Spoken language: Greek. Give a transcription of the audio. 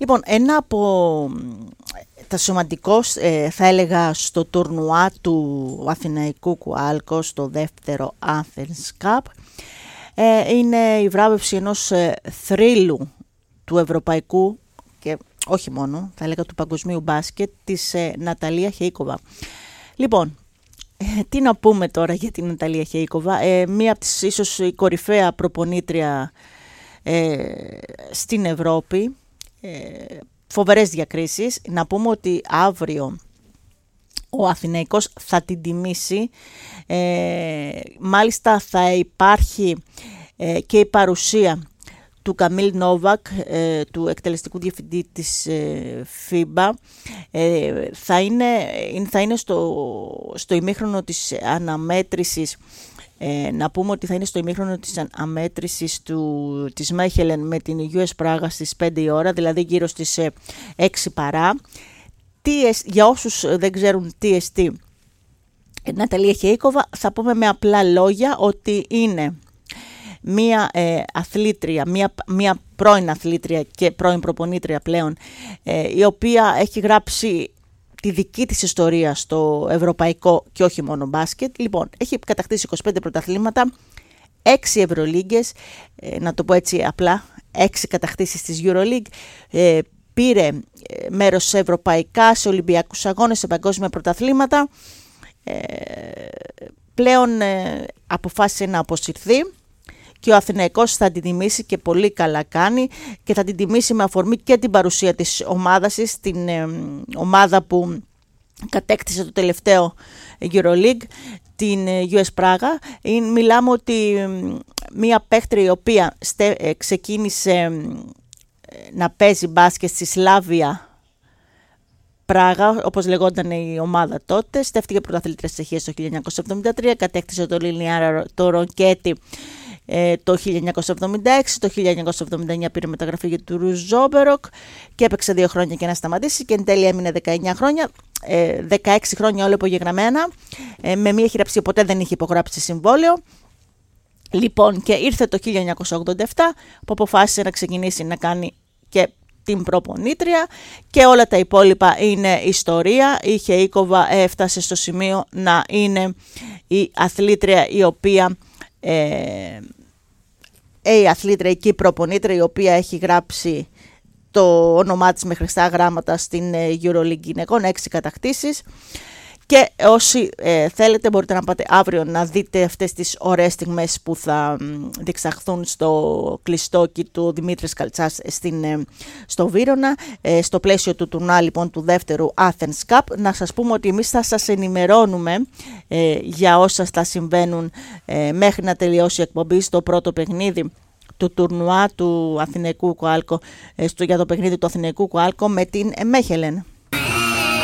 Λοιπόν, ένα από τα σημαντικό, θα έλεγα, στο τουρνουά του Αθηναϊκού Κουάλκο, στο δεύτερο Athens Cup, είναι η βράβευση ενός θρύλου του ευρωπαϊκού και όχι μόνο, θα έλεγα του παγκοσμίου μπάσκετ, της Ναταλία Χεϊκόβα. Λοιπόν, τι να πούμε τώρα για την Ναταλία Χεϊκόβα, μία από τις ίσως η κορυφαία προπονήτρια στην Ευρώπη, φοβερές διακρίσεις. Να πούμε ότι αύριο ο Αθηναϊκός θα την τιμήσει, μάλιστα θα υπάρχει και η παρουσία του Καμίλ Νόβακ, του εκτελεστικού διευθυντή της FIBA. Θα είναι στο ημίχρονο της αναμέτρησης. Να πούμε ότι θα είναι στο ημίχρονο της αναμέτρησης της Μέχελεν με την US Πράγα στις 5 η ώρα, δηλαδή γύρω στις 6 παρά. Για όσους δεν ξέρουν TST, Ναταλία Χεϊκόβα, θα πούμε με απλά λόγια ότι είναι μία αθλήτρια, μία πρώην αθλήτρια και πρώην προπονήτρια πλέον, η οποία έχει γράψει τη δική της ιστορία στο ευρωπαϊκό και όχι μόνο μπάσκετ. Λοιπόν, έχει κατακτήσει 25 πρωταθλήματα, 6 Ευρωλίγκες, να το πω έτσι απλά, 6 κατακτήσεις της EuroLeague, πήρε μέρος σε ευρωπαϊκά, σε ολυμπιακούς αγώνες, σε παγκόσμια πρωταθλήματα. Πλέον αποφάσισε να αποσυρθεί και ο Αθηναϊκός θα την τιμήσει και πολύ καλά κάνει και θα την τιμήσει με αφορμή και την παρουσία της ομάδας της, την ομάδα που κατέκτησε το τελευταίο EuroLeague, την US Πράγα. Μιλάμε ότι μία παίκτρια η οποία ξεκίνησε να παίζει μπάσκετ στη Σλάβια Πράγα, όπως λεγόταν η ομάδα τότε, στέφτηκε πρωταθλήτρια της Τσεχίας το 1973, κατέκτησε το Ροκέτι το 1976, το 1979 πήρε μεταγραφή για του Ρουζόμπεροκ και έπαιξε 2 χρόνια και να σταματήσει και εν τέλει έμεινε 19 χρόνια, 16 χρόνια όλα υπογεγραμμένα, με μία χειραψία, ποτέ δεν είχε υπογράψει συμβόλαιο. Λοιπόν, και ήρθε το 1987 που αποφάσισε να ξεκινήσει να κάνει και την προπονήτρια και όλα τα υπόλοιπα είναι ιστορία. Η Χεϊκόβα έφτασε στο σημείο να είναι η αθλήτρια η οποία η αθλήτρια και η προπονήτρια η οποία έχει γράψει το όνομά της με χρυσά γράμματα στην EuroLeague γυναικών, 6 κατακτήσεις. Και όσοι θέλετε μπορείτε να πάτε αύριο να δείτε αυτές τις ωραίες στιγμές που θα διεξαχθούν στο κλειστόκι του Δημήτρης Καλτσάς στο Βύρωνα, στο πλαίσιο του τουρνουά λοιπόν του δεύτερου Athens Cup. Να σας πούμε ότι εμείς θα σας ενημερώνουμε για όσα θα συμβαίνουν μέχρι να τελειώσει η εκπομπή στο πρώτο παιχνίδι του τουρνουά του Αθηναϊκού Κουάλκο, για το παιχνίδι του Αθηναϊκού Κουάλκο με την Μέχελεν.